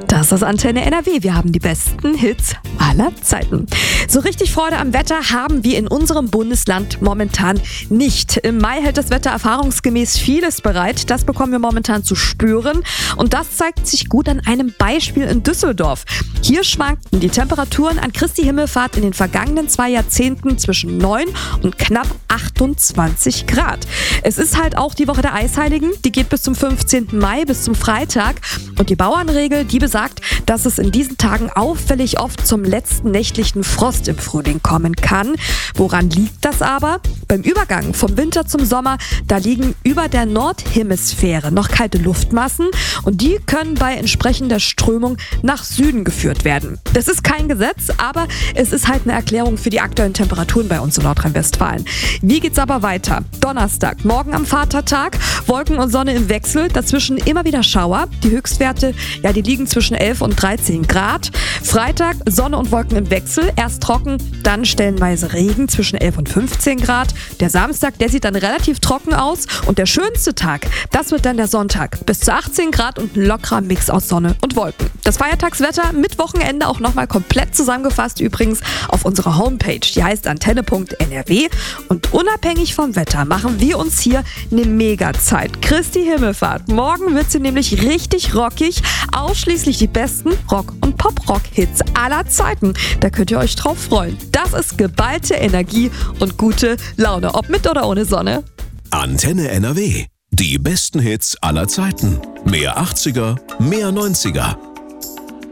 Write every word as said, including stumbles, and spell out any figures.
Das ist Antenne N R W. Wir haben die besten Hits aller Zeiten. So richtig Freude am Wetter haben wir in unserem Bundesland momentan nicht. Im Mai hält das Wetter erfahrungsgemäß vieles bereit. Das bekommen wir momentan zu spüren. Und das zeigt sich gut an einem Beispiel in Düsseldorf. Hier schwankten die Temperaturen an Christi Himmelfahrt in den vergangenen zwei Jahrzehnten zwischen neun und knapp achtundzwanzig Grad. Es ist halt auch die Woche der Eisheiligen. Die geht bis zum fünfzehnten Mai, bis zum Freitag. Und die Bauernregel, die besagt, dass es in diesen Tagen auffällig oft zum letzten nächtlichen Frost im Frühling kommen kann. Woran liegt das aber? Beim Übergang vom Winter zum Sommer, da liegen über der Nordhemisphäre noch kalte Luftmassen und die können bei entsprechender Strömung nach Süden geführt werden. Das ist kein Gesetz, aber es ist halt eine Erklärung für die aktuellen Temperaturen bei uns in Nordrhein-Westfalen. Wie geht's aber weiter? Donnerstag, morgen am Vatertag, Wolken und Sonne im Wechsel, dazwischen immer wieder Schauer. Die Höchstwerte, ja, die liegen zwischen elf und dreizehn Grad. Freitag, Sonne und Wolken im Wechsel, erst trocken, dann stellenweise Regen zwischen elf und fünfzehn Grad. Der Samstag, der sieht dann relativ trocken aus und der schönste Tag, das wird dann der Sonntag. Bis zu achtzehn Grad und ein lockerer Mix aus Sonne und Wolken. Das Feiertagswetter mit Wochenende auch nochmal komplett zusammengefasst übrigens auf unserer Homepage. Die heißt antenne punkt n r w und unabhängig vom Wetter machen wir uns hier eine Mega-Zeit. Christi Himmelfahrt. Morgen wird sie nämlich richtig rockig. Ausschließlich die besten Rock- und Pop-Rock-Hits aller Zeiten. Da könnt ihr euch drauf freuen. Das ist geballte Energie und gute Laune, ob mit oder ohne Sonne. Antenne N R W. Die besten Hits aller Zeiten. Mehr achtziger, mehr neunziger.